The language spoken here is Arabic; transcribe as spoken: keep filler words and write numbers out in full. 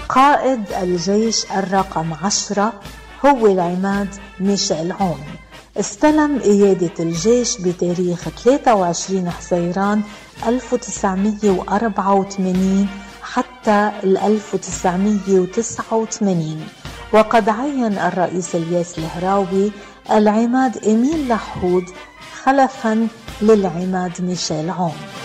قائد الجيش الرقم عشرة هو العماد ميشيل عون. استلم قيادة الجيش بتاريخ ثلاثة وعشرين حزيران ألف وتسعمية وأربعة وثمانين حتى ألف وتسعمية وتسعة وثمانين، وقد عين الرئيس الياس الهراوي العماد إميل لحود خلفا للعماد ميشيل عون.